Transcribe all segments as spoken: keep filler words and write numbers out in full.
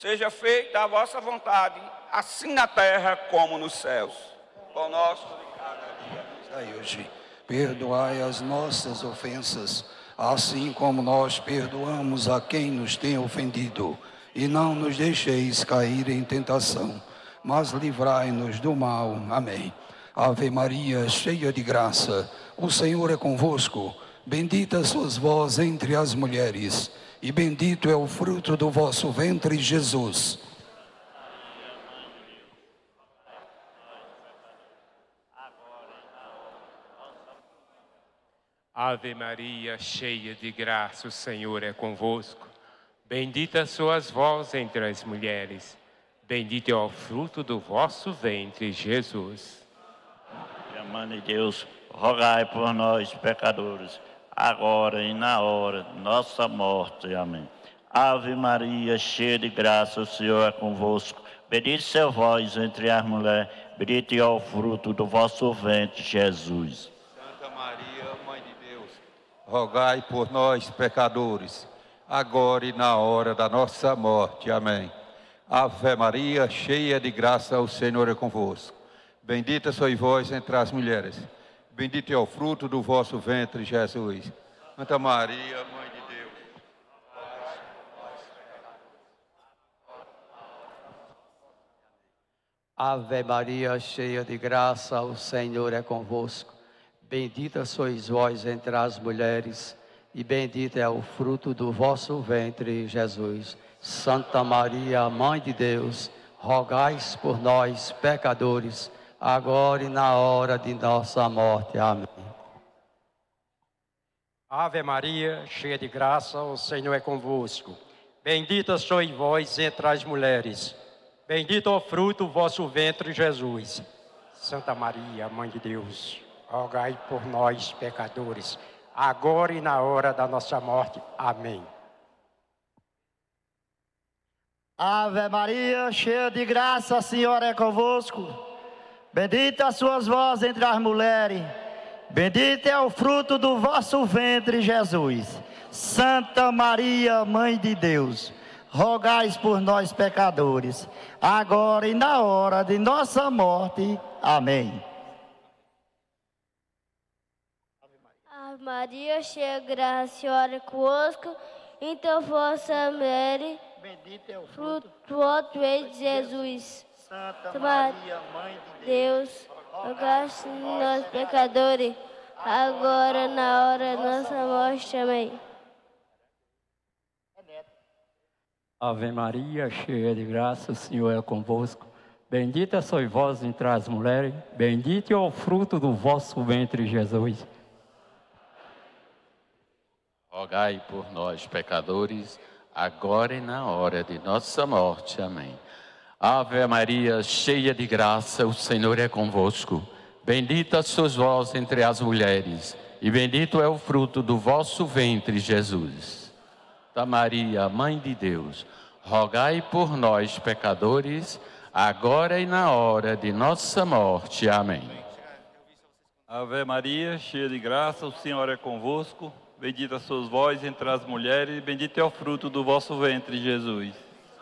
Seja feita a vossa vontade, assim na terra como nos céus. Pão nosso de cada dia. Dai hoje, perdoai as nossas ofensas, assim como nós perdoamos a quem nos tem ofendido. E não nos deixeis cair em tentação, mas livrai-nos do mal. Amém. Ave Maria, cheia de graça, o Senhor é convosco. Bendita sois vós entre as mulheres, e bendito é o fruto do vosso ventre, Jesus. Ave Maria, cheia de graça, o Senhor é convosco. Bendita sois vós entre as mulheres, bendito é o fruto do vosso ventre, Jesus. Mãe de Deus, rogai por nós, pecadores, agora e na hora de nossa morte. Amém. Ave Maria, cheia de graça, o Senhor é convosco. Bendito sois vós entre as mulheres, bendito é o fruto do vosso ventre, Jesus. Santa Maria, Mãe de Deus, rogai por nós, pecadores, agora e na hora da nossa morte. Amém. Ave Maria, cheia de graça, o Senhor é convosco. Bendita sois vós entre as mulheres, bendito é o fruto do vosso ventre, Jesus. Santa Maria, Mãe de Deus, Ave Maria, cheia de graça, o Senhor é convosco. Bendita sois vós entre as mulheres, e bendito é o fruto do vosso ventre, Jesus. Santa Maria, Mãe de Deus, rogai por nós, pecadores, agora e na hora de nossa morte. Amém. Ave Maria, cheia de graça, o Senhor é convosco. Bendita sois vós entre as mulheres, bendito é o fruto do vosso ventre, Jesus. Santa Maria, Mãe de Deus, rogai por nós, pecadores, agora e na hora da nossa morte. Amém. Ave Maria, cheia de graça, o Senhor é convosco. Bendita sois vós entre as mulheres, bendito é o fruto do vosso ventre, Jesus. Santa Maria, Mãe de Deus, rogai por nós, pecadores, agora e na hora de nossa morte. Amém. Ave Maria, cheia de graça, o Senhor é convosco. Então vossa Mary, bendito é o fruto do vosso ventre, Jesus. Santa Maria, Mãe de Deus, rogai por nós, pecadores, agora na hora da nossa morte. Amém. Ave Maria, cheia de graça, o Senhor é convosco. Bendita sois vós entre as mulheres, bendito é o fruto do vosso ventre, Jesus. Rogai por nós, pecadores, agora e na hora de nossa morte. Amém. Ave Maria, cheia de graça, o Senhor é convosco. Bendita sois vós entre as mulheres, e bendito é o fruto do vosso ventre, Jesus. Santa Maria, Mãe de Deus, rogai por nós, pecadores, agora e na hora de nossa morte. Amém. Ave Maria, cheia de graça, o Senhor é convosco. Bendita sois vós entre as mulheres, e bendito é o fruto do vosso ventre, Jesus.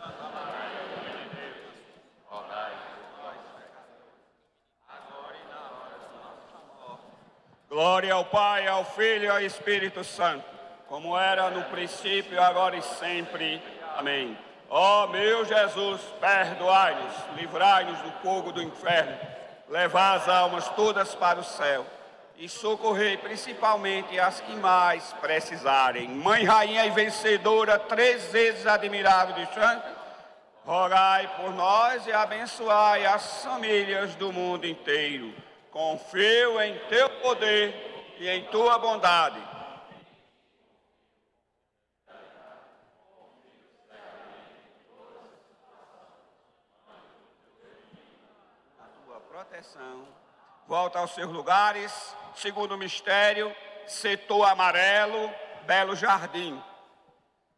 Glória ao Pai, ao Filho e ao Espírito Santo, como era no princípio, agora e sempre. Amém. Ó meu Jesus, perdoai-nos, livrai-nos do fogo do inferno, levai as almas todas para o céu e socorrei principalmente as que mais precisarem. Mãe, Rainha e Vencedora, três vezes admirável de santo, rogai por nós e abençoai as famílias do mundo inteiro. Confio em teu poder e em tua bondade. A tua proteção. Volta aos seus lugares. Segundo mistério, setor amarelo, belo jardim.